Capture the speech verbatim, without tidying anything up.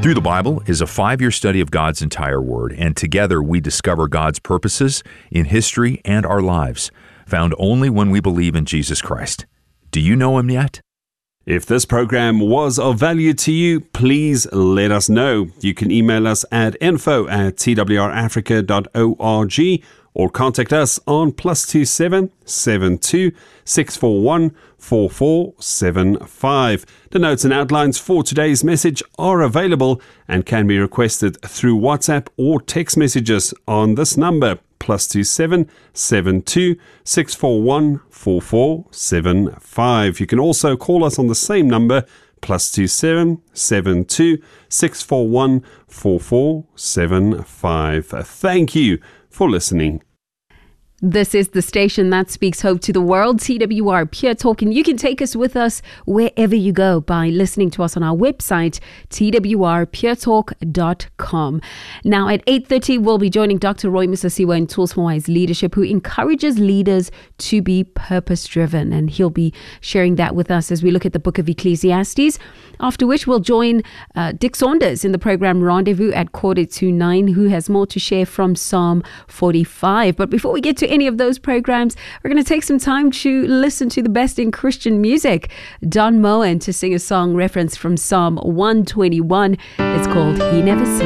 Through the Bible is a five-year study of God's entire Word, and together we discover God's purposes in history and our lives, found only when we believe in Jesus Christ. Do you know Him yet? If this program was of value to you, please let us know. You can email us at info at t w r africa dot org or contact us on plus two seven seven two six four one four four seven five. The notes and outlines for today's message are available and can be requested through WhatsApp or text messages on this number, plus two seven seven two six four one four four seven five. You can also call us on the same number, plus two seven seven two six four one four four seven five. Thank you for listening. This is the station that speaks hope to the world, T W R Pure Talk, and you can take us with us wherever you go by listening to us on our website, t w r pure talk dot com. Now at eight thirty, we'll be joining Doctor Roy Musasiwa in Tools for Wise Leadership, who encourages leaders to be purpose-driven, and he'll be sharing that with us as we look at the book of Ecclesiastes, after which we'll join uh, Dick Saunders in the program Rendezvous at quarter to nine, who has more to share from Psalm forty-five. But before we get to any of those programs, we're going to take some time to listen to the best in Christian music. Don Moen to sing a song reference from Psalm one twenty-one. It's called He Never Sleeps.